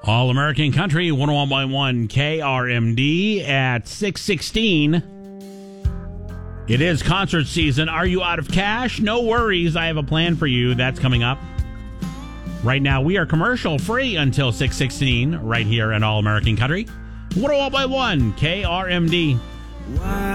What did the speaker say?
All American Country, 101.1 KRMD at 6:16. It is concert season. Are you out of cash? No worries. I have a plan for you. That's coming up. Right now, we are commercial free until 6:16 right here at All American Country, 101.1 KRMD.